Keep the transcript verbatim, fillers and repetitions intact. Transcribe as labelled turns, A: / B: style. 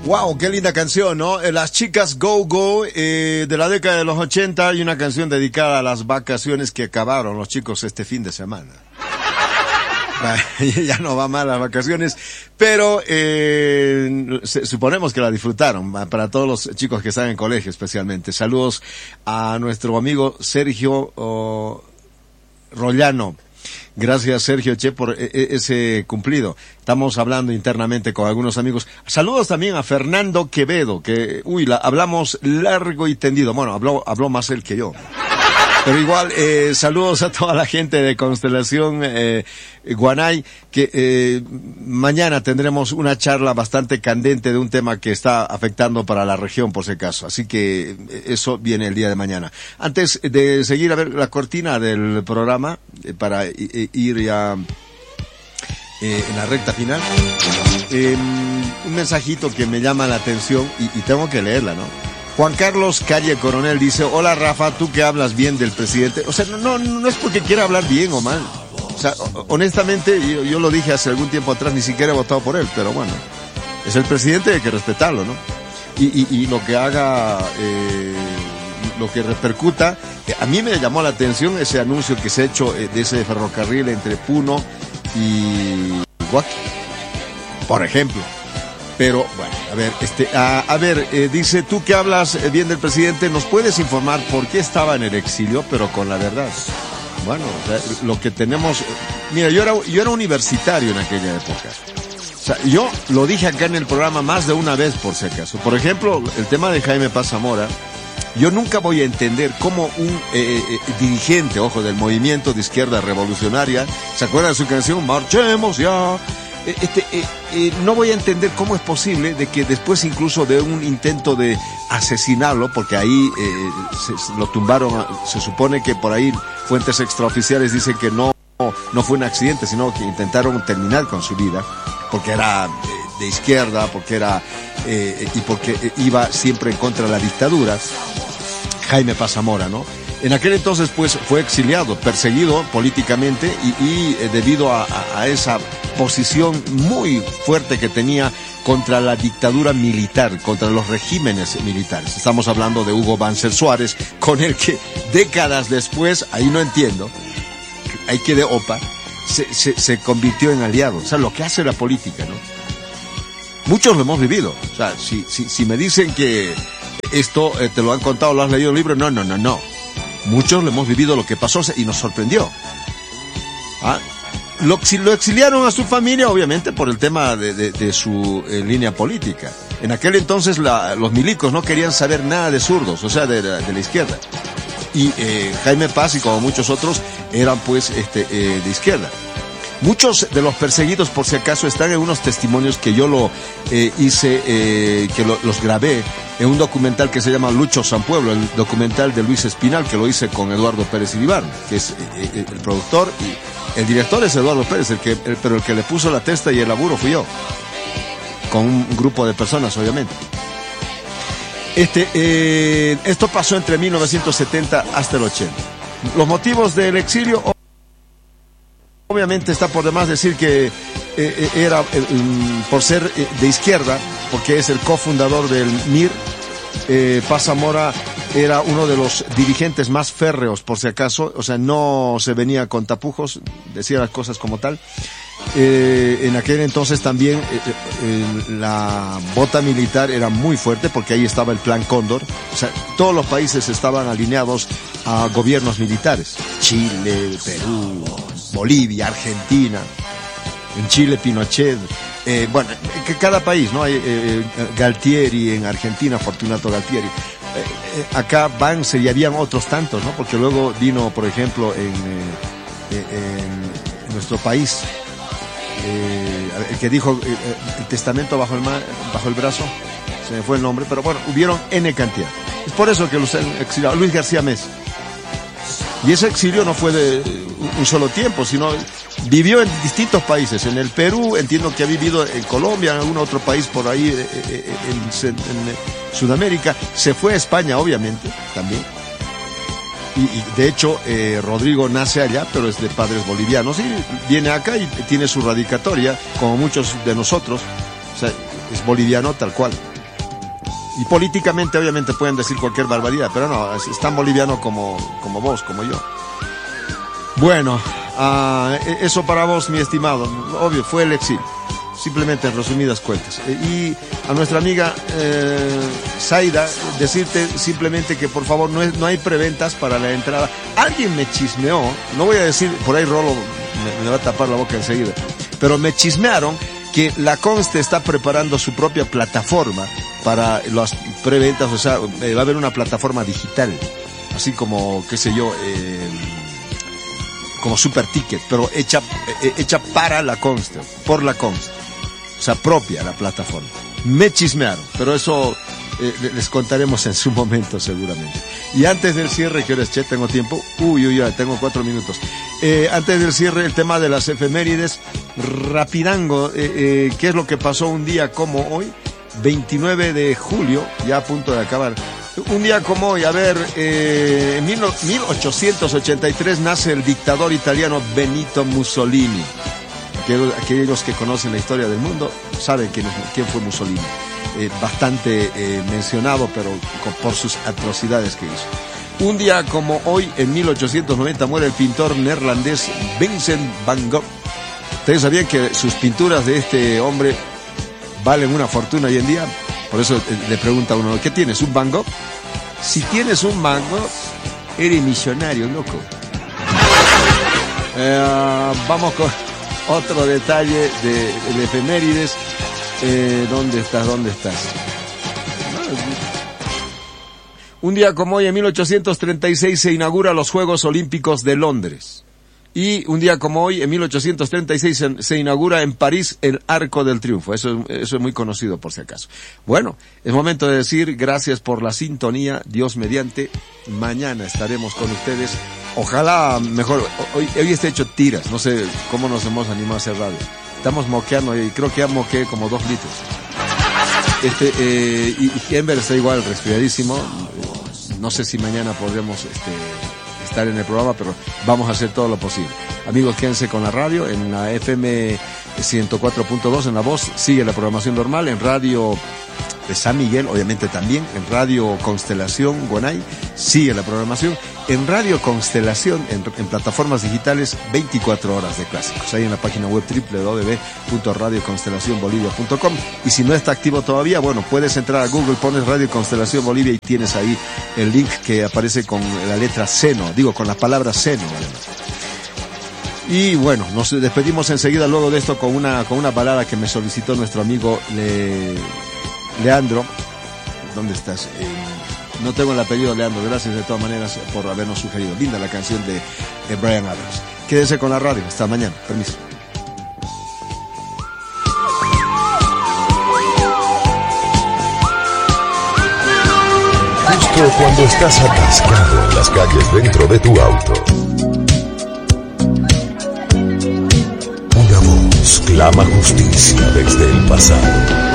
A: Wow, qué linda canción, ¿no? Las chicas Go Go eh, de la década de los ochenta y una canción dedicada a las vacaciones que acabaron los chicos este fin de semana. Ya no va mal las vacaciones, pero eh, suponemos que la disfrutaron, para todos los chicos que están en colegio especialmente. Saludos a nuestro amigo Sergio oh, Rollano. Gracias, Sergio Che, por ese cumplido. Estamos hablando internamente con algunos amigos. Saludos también a Fernando Quevedo, que, uy, la, hablamos largo y tendido. Bueno, habló, habló más él que yo. Pero igual, eh, saludos a toda la gente de Constelación eh, Guanay, que eh, mañana tendremos una charla bastante candente de un tema que está afectando para la región, por si acaso. Así que eso viene el día de mañana. Antes de seguir a ver la cortina del programa, eh, para eh, ir ya eh, en la recta final, eh, un mensajito que me llama la atención y, y tengo que leerla, ¿no? Juan Carlos Calle Coronel dice: hola Rafa, tú que hablas bien del presidente. O sea, no, no, no es porque quiera hablar bien o mal. O sea, honestamente, yo, yo lo dije hace algún tiempo atrás, ni siquiera he votado por él, pero bueno, es el presidente, hay que respetarlo, ¿no? Y, y, y lo que haga, eh, lo que repercuta, eh, a mí me llamó la atención ese anuncio que se ha hecho eh, de ese ferrocarril entre Puno y Huachi, por ejemplo. Pero, bueno, a ver, este, a, a ver, eh, dice, tú que hablas bien del presidente, ¿nos puedes informar por qué estaba en el exilio, pero con la verdad? Bueno, o sea, lo que tenemos, mira, yo era, yo era universitario en aquella época. O sea, yo lo dije acá en el programa más de una vez, por si acaso. Por ejemplo, el tema de Jaime Paz Zamora, yo nunca voy a entender cómo un eh, eh, dirigente, ojo, del movimiento de izquierda revolucionaria, ¿se acuerdan de su canción? Marchemos ya. Este, eh, eh, no voy a entender cómo es posible de que después incluso de un intento de asesinarlo, porque ahí eh, se, se lo tumbaron, se supone que por ahí fuentes extraoficiales dicen que no, no fue un accidente, sino que intentaron terminar con su vida, porque era eh, de izquierda, porque era eh, y porque iba siempre en contra de la dictadura, Jaime Paz Zamora, ¿no? En aquel entonces, pues, fue exiliado, perseguido políticamente y, y eh, debido a, a, a esa posición muy fuerte que tenía contra la dictadura militar, contra los regímenes militares. Estamos hablando de Hugo Banzer Suárez, con el que décadas después, ahí no entiendo, ahí quedé opa, se, se, se convirtió en aliado. O sea, lo que hace la política, ¿no? Muchos lo hemos vivido. O sea, si, si, si me dicen que esto eh, te lo han contado, lo has leído en el libro, no, no, no, no. Muchos lo hemos vivido lo que pasó y nos sorprendió. ¿Ah? Lo, si lo exiliaron a su familia, obviamente, por el tema de, de, de su eh, línea política. En aquel entonces la, los milicos no querían saber nada de zurdos, o sea, de, de, de la izquierda. Y eh, Jaime Paz y como muchos otros eran pues este eh, de izquierda. Muchos de los perseguidos, por si acaso, están en unos testimonios que yo lo eh, hice, eh, que lo, los grabé en un documental que se llama Lucho San Pueblo, el documental de Luis Espinal, que lo hice con Eduardo Pérez Iribar, que es eh, el productor, y el director es Eduardo Pérez, el que, el, pero el que le puso la testa y el laburo fui yo, con un grupo de personas, obviamente. Este, eh, esto pasó entre mil novecientos setenta hasta el ochenta. Los motivos del exilio, obviamente está por demás decir que eh, era eh, por ser eh, de izquierda, porque es el cofundador del M I R. eh, Paz Zamora era uno de los dirigentes más férreos, por si acaso, o sea, no se venía con tapujos, decía las cosas como tal. Eh, en aquel entonces también eh, eh, la bota militar era muy fuerte, porque ahí estaba el Plan Cóndor. O sea, todos los países estaban alineados a gobiernos militares. Chile, Perú, Bolivia, Argentina, en Chile Pinochet, eh, bueno, que cada país, ¿no? Hay eh, Galtieri en Argentina, Fortunato Galtieri. Eh, eh, acá Banzer y habían otros tantos, ¿no? Porque luego vino, por ejemplo, en, eh, en, en nuestro país, eh, el que dijo eh, el testamento bajo el, ma- bajo el brazo, se me fue el nombre, pero bueno, hubieron N cantidad. Es por eso que los han exiliado. Luis García Meza. Y ese exilio no fue de un solo tiempo, sino vivió en distintos países. En el Perú, entiendo que ha vivido en Colombia, en algún otro país por ahí en, en, en Sudamérica. Se fue a España, obviamente, también. Y, y de hecho, eh, Rodrigo nace allá, pero es de padres bolivianos. Y viene acá y tiene su radicatoria, como muchos de nosotros. O sea, es boliviano tal cual. Y políticamente obviamente pueden decir cualquier barbaridad, pero no, es, es tan boliviano como, como vos, como yo. Bueno, uh, eso para vos, mi estimado. Obvio, fue el exilio. Simplemente en resumidas cuentas. Y a nuestra amiga eh, Zaida, decirte simplemente que por favor no, es, no hay preventas para la entrada. Alguien me chismeó, no voy a decir, por ahí Rolo me, me va a tapar la boca enseguida, pero me chismearon que la Conste está preparando su propia plataforma para las preventas, o sea, eh, va a haber una plataforma digital, así como, qué sé yo, eh, como Super Ticket, pero hecha, eh, hecha para la Conste, por la Conste. O sea, propia la plataforma. Me chismearon, pero eso eh, les contaremos en su momento seguramente. Y antes del cierre, ¿qué hora es, che? ¿Tengo tiempo? Uy, uy, uy, tengo cuatro minutos. Eh, antes del cierre, el tema de las efemérides. Rapidango, eh, eh, ¿qué es lo que pasó un día como hoy? veintinueve de julio, ya a punto de acabar. Un día como hoy, a ver, eh, en mil ochocientos ochenta y tres nace el dictador italiano Benito Mussolini. Aquellos que conocen la historia del mundo saben quién, es, quién fue Mussolini. Eh, bastante eh, mencionado, pero con, por sus atrocidades que hizo. Un día como hoy, en mil ochocientos noventa, muere el pintor neerlandés Vincent van Gogh. ¿Ustedes sabían que sus pinturas de este hombre valen una fortuna hoy en día? Por eso eh, le pregunta a uno, ¿qué tienes? ¿Un Van Gogh? Si tienes un Van Gogh, eres millonario, loco. Eh, vamos con otro detalle de, de efemérides. Eh, ¿Dónde estás? ¿Dónde estás? Un día como hoy, en mil ochocientos treinta y seis, se inaugura los Juegos Olímpicos de Londres. Y un día como hoy, en mil ochocientos treinta y seis, se, se inaugura en París el Arco del Triunfo. Eso, eso es muy conocido, por si acaso. Bueno, es momento de decir gracias por la sintonía. Dios mediante, mañana estaremos con ustedes. Ojalá mejor, hoy, hoy está hecho tiras, no sé cómo nos hemos animado a hacer radio. Estamos moqueando y creo que ya moqueé como dos litros. Este, eh, y, y Ember está igual, resfriadísimo. No sé si mañana podremos este, estar en el programa, pero vamos a hacer todo lo posible. Amigos, quédense con la radio en la F M ciento cuatro punto dos en La Voz. Sigue la programación normal en Radio de San Miguel, obviamente también en Radio Constelación Guanay, sigue la programación en Radio Constelación, en, en plataformas digitales, veinticuatro horas de clásicos, ahí en la página web doble u doble u doble u punto radio constelación bolivia punto com. Y si no está activo todavía, bueno, puedes entrar a Google, pones Radio Constelación Bolivia y tienes ahí el link que aparece con la letra seno, digo con la palabra seno además. Y bueno, nos despedimos enseguida luego de esto con una con una balada que me solicitó nuestro amigo Le... Leandro. ¿Dónde estás? Eh, no tengo el apellido Leandro, gracias de todas maneras por habernos sugerido. Linda la canción de, de Bryan Adams. Quédese con la radio, hasta mañana, permiso.
B: Justo cuando estás atascado en las calles dentro de tu auto, una voz clama justicia desde el pasado.